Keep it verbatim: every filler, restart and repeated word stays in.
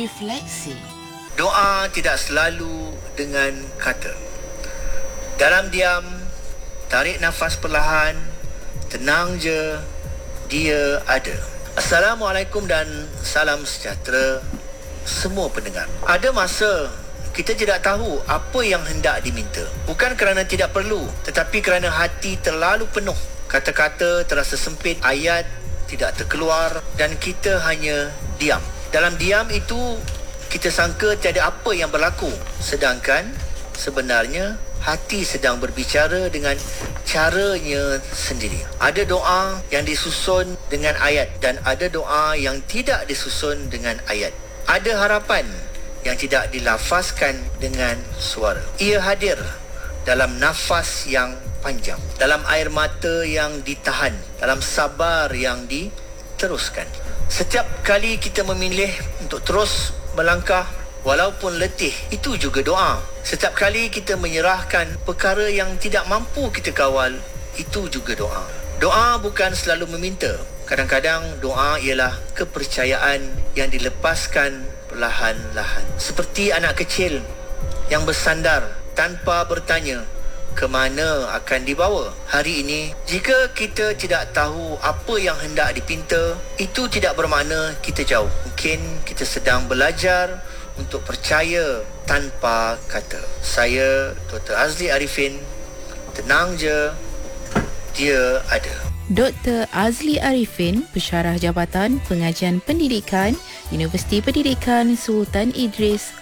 Refleksi. Doa tidak selalu dengan kata. Dalam diam, tarik nafas perlahan, tenang je, dia ada. Assalamualaikum dan salam sejahtera semua pendengar. Ada masa kita tidak tahu apa yang hendak diminta. Bukan kerana tidak perlu, tetapi kerana hati terlalu penuh. Kata-kata terasa sempit, ayat tidak terkeluar dan kita hanya diam. Dalam diam itu, kita sangka tiada apa yang berlaku. Sedangkan sebenarnya hati sedang berbicara dengan caranya sendiri. Ada doa yang disusun dengan ayat dan ada doa yang tidak disusun dengan ayat. Ada harapan yang tidak dilafazkan dengan suara. Ia hadir dalam nafas yang panjang, dalam air mata yang ditahan, dalam sabar yang diteruskan. Setiap kali kita memilih untuk terus melangkah walaupun letih, itu juga doa. Setiap kali kita menyerahkan perkara yang tidak mampu kita kawal, itu juga doa. Doa bukan selalu meminta. Kadang-kadang doa ialah kepercayaan yang dilepaskan perlahan-lahan. Seperti anak kecil yang bersandar tanpa bertanya ke mana akan dibawa. Hari ini, jika kita tidak tahu apa yang hendak dipinta, itu tidak bermakna kita jauh. Mungkin kita sedang belajar untuk percaya tanpa kata. Saya, Doktor Azli Arifin, tenang je, dia ada. Doktor Azli Arifin, Pensyarah Jabatan Pengajian Pendidikan, Universiti Pendidikan Sultan Idris